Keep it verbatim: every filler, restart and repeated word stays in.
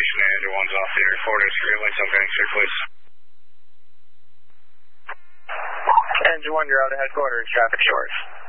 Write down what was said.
station, Engine one's off the air. Four days, three links on gangster, please. Engine one, you're out of headquarters, traffic shores.